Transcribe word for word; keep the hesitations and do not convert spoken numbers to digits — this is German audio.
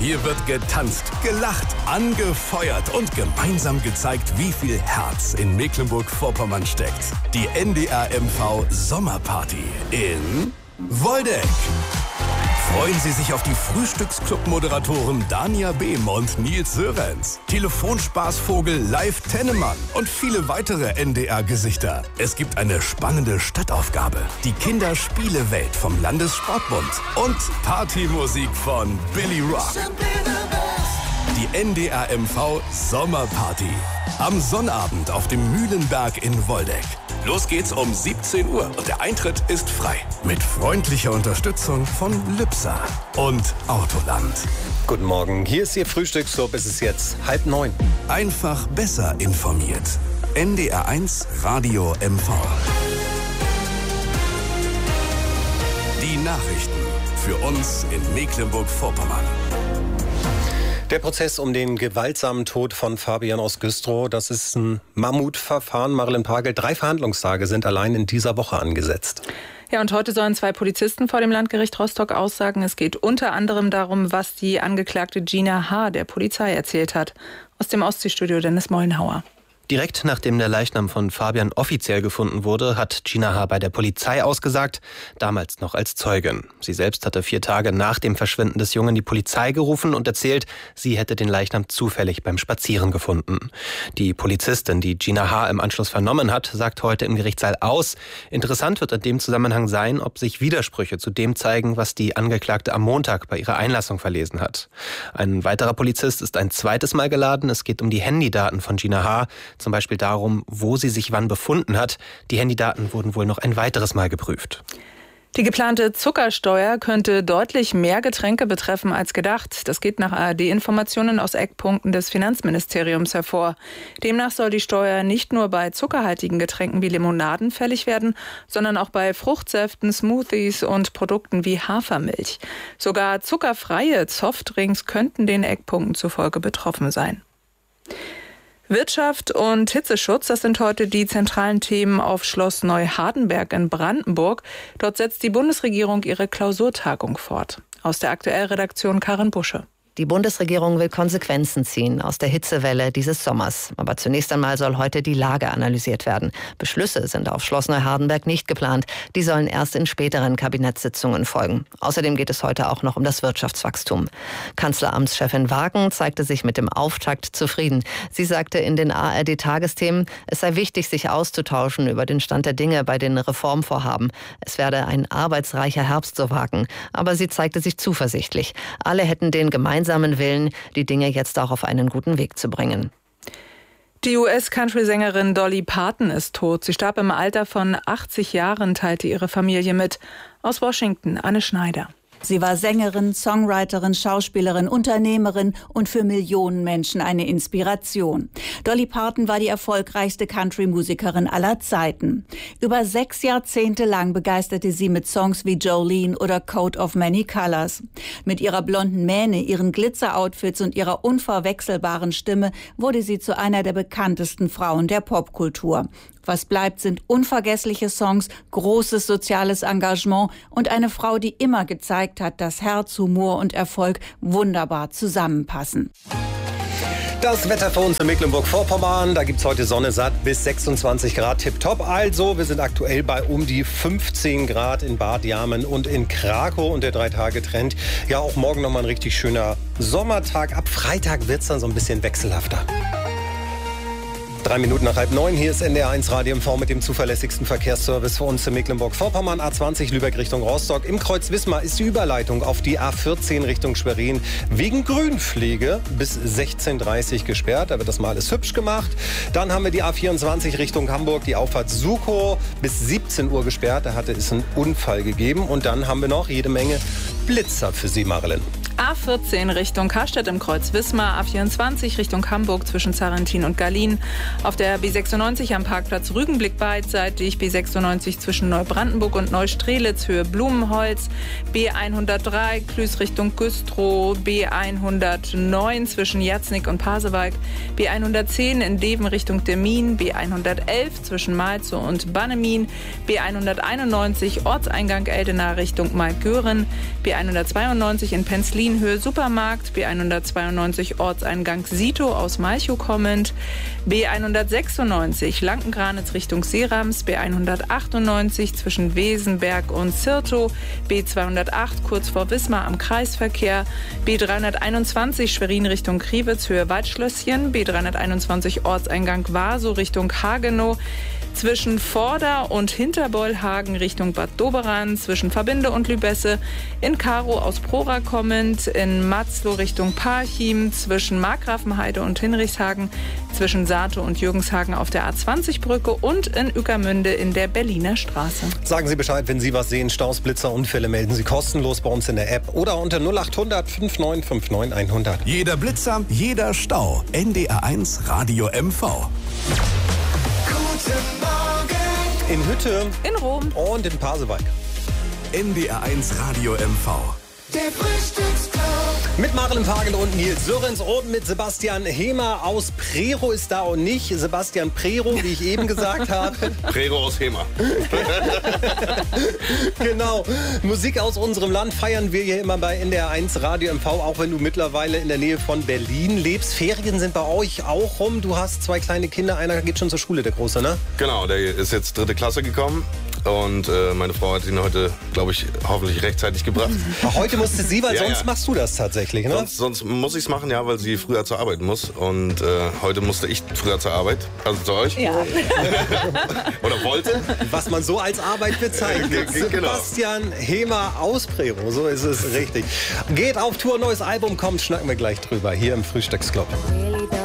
Hier wird getanzt, gelacht, angefeuert und gemeinsam gezeigt, wie viel Herz in Mecklenburg-Vorpommern steckt. Die N D R M V Sommerparty in Woldeck. Freuen Sie sich auf die Frühstücksclub-Moderatoren Dania Behm und Nils Sörenz, Telefonspaßvogel Live Tennemann und viele weitere N D R-Gesichter. Es gibt eine spannende Stadtaufgabe, die Kinderspielewelt vom Landessportbund und Partymusik von Billy Rock. Die N D R M V Sommerparty. Am Sonnabend auf dem Mühlenberg in Woldeck. Los geht's um siebzehn Uhr und der Eintritt ist frei. Mit freundlicher Unterstützung von Lübser und Autoland. Guten Morgen, hier ist Ihr Frühstücksclub. Es ist jetzt halb neun. Einfach besser informiert. N D R eins Radio M V. Die Nachrichten für uns in Mecklenburg-Vorpommern. Der Prozess um den gewaltsamen Tod von Fabian aus Güstrow, das ist ein Mammutverfahren. Marilyn Pagel, drei Verhandlungstage sind allein in dieser Woche angesetzt. Ja, und heute sollen zwei Polizisten vor dem Landgericht Rostock aussagen. Es geht unter anderem darum, was die Angeklagte Gina H. der Polizei erzählt hat. Aus dem Ostseestudio Dennis Mollenhauer. Direkt nachdem der Leichnam von Fabian offiziell gefunden wurde, hat Gina H. bei der Polizei ausgesagt, damals noch als Zeugin. Sie selbst hatte vier Tage nach dem Verschwinden des Jungen die Polizei gerufen und erzählt, sie hätte den Leichnam zufällig beim Spazieren gefunden. Die Polizistin, die Gina H. im Anschluss vernommen hat, sagt heute im Gerichtssaal aus. Interessant wird in dem Zusammenhang sein, ob sich Widersprüche zu dem zeigen, was die Angeklagte am Montag bei ihrer Einlassung verlesen hat. Ein weiterer Polizist ist ein zweites Mal geladen. Es geht um die Handydaten von Gina H., zum Beispiel darum, wo sie sich wann befunden hat. Die Handydaten wurden wohl noch ein weiteres Mal geprüft. Die geplante Zuckersteuer könnte deutlich mehr Getränke betreffen als gedacht. Das geht nach A R D-Informationen aus Eckpunkten des Finanzministeriums hervor. Demnach soll die Steuer nicht nur bei zuckerhaltigen Getränken wie Limonaden fällig werden, sondern auch bei Fruchtsäften, Smoothies und Produkten wie Hafermilch. Sogar zuckerfreie Softdrinks könnten den Eckpunkten zufolge betroffen sein. Wirtschaft und Hitzeschutz, das sind heute die zentralen Themen auf Schloss Neuhardenberg in Brandenburg. Dort setzt die Bundesregierung ihre Klausurtagung fort. Aus der Aktuell-Redaktion Karin Busche. Die Bundesregierung will Konsequenzen ziehen aus der Hitzewelle dieses Sommers. Aber zunächst einmal soll heute die Lage analysiert werden. Beschlüsse sind auf Schloss Neuhardenberg nicht geplant. Die sollen erst in späteren Kabinettssitzungen folgen. Außerdem geht es heute auch noch um das Wirtschaftswachstum. Kanzleramtschefin Wagen zeigte sich mit dem Auftakt zufrieden. Sie sagte in den A R D-Tagesthemen, es sei wichtig, sich auszutauschen über den Stand der Dinge bei den Reformvorhaben. Es werde ein arbeitsreicher Herbst, so Wagen. Aber sie zeigte sich zuversichtlich. Alle hätten den gemeinsamen Willen, die Dinge jetzt auch auf einen guten Weg zu bringen. Die U S-Country-Sängerin Dolly Parton ist tot. Sie starb im Alter von achtzig Jahren, teilte ihre Familie mit. Aus Washington, Anne Schneider. Sie war Sängerin, Songwriterin, Schauspielerin, Unternehmerin und für Millionen Menschen eine Inspiration. Dolly Parton war die erfolgreichste Country-Musikerin aller Zeiten. Über sechs Jahrzehnte lang begeisterte sie mit Songs wie Jolene oder Coat of Many Colors. Mit ihrer blonden Mähne, ihren Glitzer-Outfits und ihrer unverwechselbaren Stimme wurde sie zu einer der bekanntesten Frauen der Popkultur. Was bleibt, sind unvergessliche Songs, großes soziales Engagement und eine Frau, die immer gezeigt hat, dass Herz, Humor und Erfolg wunderbar zusammenpassen. Das Wetter für uns in Mecklenburg-Vorpommern, da gibt es heute Sonne satt bis sechsundzwanzig Grad tipptopp. Also, wir sind aktuell bei um die fünfzehn Grad in Bad Jarmen und in Krakow und der Drei-Tage-Trend. Ja, auch morgen nochmal ein richtig schöner Sommertag. Ab Freitag wird es dann so ein bisschen wechselhafter. Drei Minuten nach halb neun, hier ist N D R eins Radio M V mit dem zuverlässigsten Verkehrsservice für uns in Mecklenburg-Vorpommern. A zwanzig Lübeck Richtung Rostock. Im Kreuz Wismar ist die Überleitung auf die A vierzehn Richtung Schwerin wegen Grünpflege bis sechzehn Uhr dreißig gesperrt. Da wird das mal alles hübsch gemacht. Dann haben wir die A vierundzwanzig Richtung Hamburg, die Auffahrt Sukow bis siebzehn Uhr gesperrt. Da hatte es einen Unfall gegeben. Und dann haben wir noch jede Menge Blitzer für Sie, Marilyn. A vierzehn Richtung Karstadt im Kreuz Wismar, A vierundzwanzig Richtung Hamburg zwischen Sarrentin und Gallien. Auf der B sechsundneunzig am Parkplatz Rügenblick beidseitig, B sechsundneunzig zwischen Neubrandenburg und Neustrelitz Höhe Blumenholz, B hundertdrei Klüß Richtung Güstrow, B hundertneun zwischen Jatznick und Pasewalk, B hundertzehn in Deven Richtung Demmin, B hundertelf zwischen Malzow und Bannemin, B hunderteinundneunzig Ortseingang Eldena Richtung Malgören, B hundertzweiundneunzig in Penzlin Berlin Höhe Supermarkt, B hundertzweiundneunzig Ortseingang Sito aus Malchow kommend, B hundertsechsundneunzig Lanken-Granitz Richtung Seerams, B hundertachtundneunzig zwischen Wesenberg und Zirtow, B zweihundertacht kurz vor Wismar am Kreisverkehr, B dreihunderteinundzwanzig Schwerin Richtung Kriwitz Höhe Waldschlösschen, B dreihunderteinundzwanzig Ortseingang Waso Richtung Hagenow, zwischen Vorder- und Hinterbeulhagen Richtung Bad Doberan, zwischen Verbinde und Lübesse, in Karow aus Prora kommend, in Matzlow Richtung Parchim, zwischen Markgrafenheide und Hinrichshagen, zwischen Sate und Jürgenshagen auf der A zwanzig Brücke und in Ueckermünde in der Berliner Straße. Sagen Sie Bescheid, wenn Sie was sehen. Staus, Blitzer, Unfälle melden Sie kostenlos bei uns in der App oder unter null acht hundert fünfundneunzig neunundfünfzig hundert. Jeder Blitzer, jeder Stau. N D R eins Radio M V. In Hütte, In Rom und in Pasewalk. N D R eins Radio M V. Der Frühstücksclub. Mit Maren Fagel und Nils Sörens und mit Sebastian Hemer aus Prero ist da und nicht Sebastian Prero, wie ich eben gesagt habe. Prero aus Hemer. Genau. Musik aus unserem Land feiern wir hier immer bei N D R eins Radio M V, auch wenn du mittlerweile in der Nähe von Berlin lebst. Ferien sind bei euch auch rum. Du hast zwei kleine Kinder, einer geht schon zur Schule, der Große, ne? Genau, der ist jetzt dritte Klasse gekommen. Und äh, meine Frau hat ihn heute, glaube ich, hoffentlich rechtzeitig gebracht. Ach, heute musste sie, weil Ja, sonst ja. machst du das tatsächlich, ne? Sonst, sonst muss ich es machen, ja, weil sie früher zur Arbeit muss. Und äh, heute musste ich früher zur Arbeit. Also zu euch. Ja. Oder wollte. Was man so als Arbeit bezeichnet. G- g- genau. Sebastian Hemer aus Prero, so ist es richtig. Geht auf Tour, neues Album kommt, schnacken wir gleich drüber, hier im Frühstücksclub.